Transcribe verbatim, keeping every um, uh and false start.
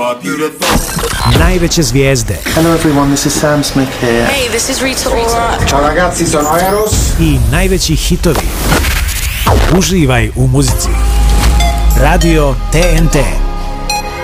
Najveće zvijezde. Hello everyone, this is Sam Smith here. Hey, this is Rita Ora. Ciao ragazzi, sono Eros. I najveći hitovi. Uživaj u muzici. Radio T N T.